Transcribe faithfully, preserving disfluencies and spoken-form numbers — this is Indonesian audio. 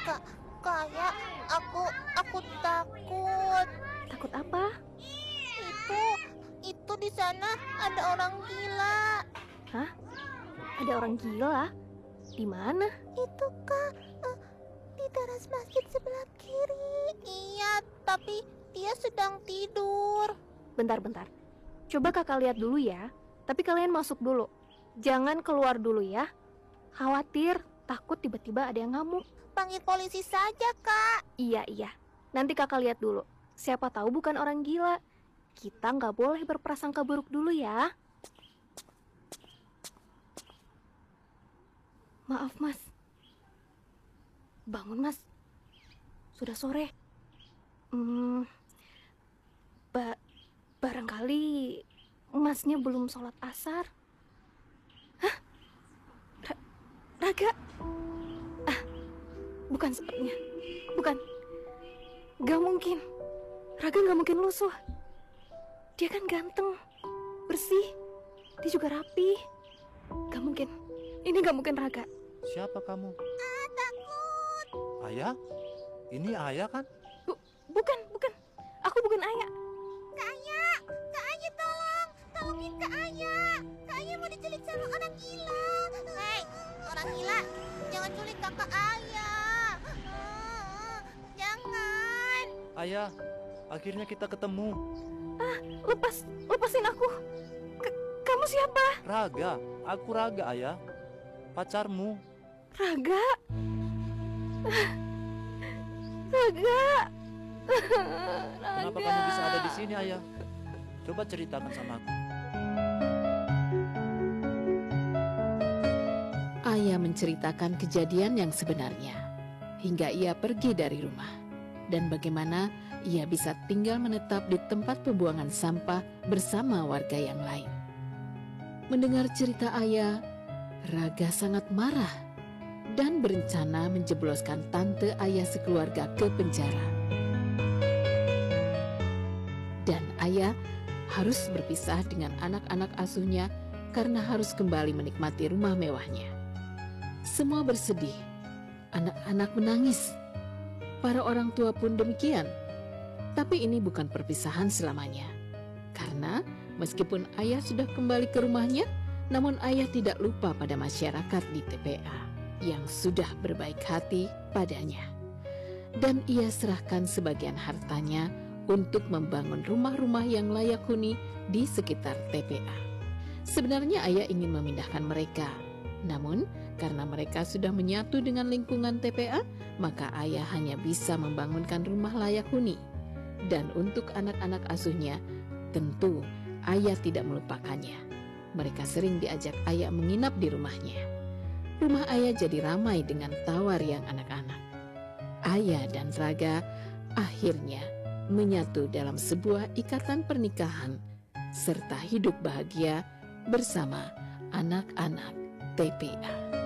Kak, kayak aku aku takut. Takut apa? Itu itu di sana ada orang gila. Hah? Ada orang gila? Di mana? Itu Kak, eh, di teras masjid sebelah kiri. Iya, tapi dia sedang tidur. Bentar-bentar. Coba kakak lihat dulu ya. Tapi kalian masuk dulu. Jangan keluar dulu ya. Khawatir, takut tiba-tiba ada yang ngamuk. Panggil polisi saja, Kak. Iya, iya. Nanti kakak lihat dulu. Siapa tahu bukan orang gila. Kita nggak boleh berprasangka buruk dulu ya. Maaf, Mas. Bangun, Mas. Sudah sore. Hmm, ba barangkali Masnya belum sholat asar. Hah? Ra Raga? Ah, bukan sepertinya. Bukan. Gak mungkin. Raga gak mungkin lusuh. Dia kan ganteng, bersih, dia juga rapi. Gak mungkin. Ini gak mungkin Raga. Siapa kamu? Ah, takut. Ayah? Ini ayah kan? Bu bukan, bukan. Aku bukan ayah. Kak Ayah, Kak Ayah tolong. Tolongin Kak Ayah. Kak Ayah mau diculik sama orang gila. Hei, orang gila. Jangan culik kakak Ayah. Ah, jangan. Ayah, akhirnya kita ketemu. Ah, lepas, lepasin aku. K kamu siapa? Raga, aku Raga, ayah. Pacarmu. Raga. Raga. Kenapa kamu bisa ada di sini, ayah? Coba ceritakan sama aku. Ayah menceritakan kejadian yang sebenarnya, hingga ia pergi dari rumah, dan bagaimana ia bisa tinggal menetap di tempat pembuangan sampah bersama warga yang lain. Mendengar cerita ayah, Raga sangat marah dan berencana menjebloskan tante ayah sekeluarga ke penjara. Dan ayah harus berpisah dengan anak-anak asuhnya karena harus kembali menikmati rumah mewahnya. Semua bersedih, anak-anak menangis, para orang tua pun demikian. Tapi ini bukan perpisahan selamanya, karena meskipun ayah sudah kembali ke rumahnya, namun ayah tidak lupa pada masyarakat di T P A yang sudah berbaik hati padanya. Dan ia serahkan sebagian hartanya untuk membangun rumah-rumah yang layak huni di sekitar T P A. Sebenarnya ayah ingin memindahkan mereka, namun karena mereka sudah menyatu dengan lingkungan T P A, maka ayah hanya bisa membangunkan rumah layak huni. Dan untuk anak-anak asuhnya, tentu ayah tidak melupakannya. Mereka sering diajak ayah menginap di rumahnya. Rumah ayah jadi ramai dengan tawa riang anak-anak. Ayah dan Raga akhirnya menyatu dalam sebuah ikatan pernikahan serta hidup bahagia bersama anak-anak T P A.